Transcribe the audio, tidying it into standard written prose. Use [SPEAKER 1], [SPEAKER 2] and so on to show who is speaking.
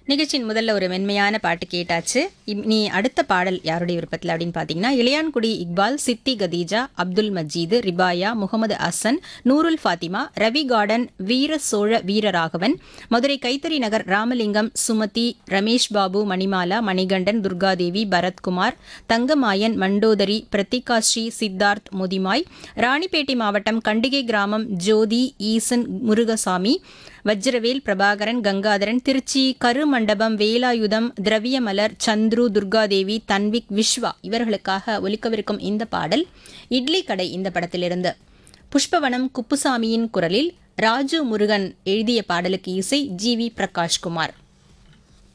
[SPEAKER 1] நிகழ்ச்சியின் முதல்ல ஒரு மென்மையான பாட்டு கேட்டாச்சு. நீ அடுத்த பாடல் யாருடைய விருப்பத்தில் அப்படின்னு பார்த்தீங்கன்னா, இளையான்குடி இக்பால், சித்தி கதீஜா, அப்துல் மஜீது, ரிபாயா, முகமது அசன், நூருல் ஃபாத்திமா, ரவி கார்டன், வீர சோழ வீரராகவன், மதுரை கைத்தறி நகர் ராமலிங்கம், சுமதி, ரமேஷ் பாபு, மணிமாலா, மணிகண்டன், துர்காதேவி, பரத்குமார், தங்கமாயன், மண்டோதரி, பிரத்திகாஸ்ரீ, சித்தார்த், முதிமாய், ராணிப்பேட்டை மாவட்டம் கண்டிகை கிராமம் ஜோதி, ஈசன், முருகசாமி, வஜ்ரவேல், பிரபாகரன், கங்காதரன், திருச்சி கருமண்டபம், வேலாயுதம், திரவியமலர், சந்துரு, துர்காதேவி, தன்விக், விஸ்வா இவர்களுக்காக ஒலிக்கவிருக்கும் இந்த பாடல் இட்லி கடை இந்த படத்திலிருந்து. புஷ்பவனம் குப்புசாமியின் குரலில் ராஜு முருகன் எழுதிய பாடலுக்கு இசை ஜி வி பிரகாஷ்குமார்.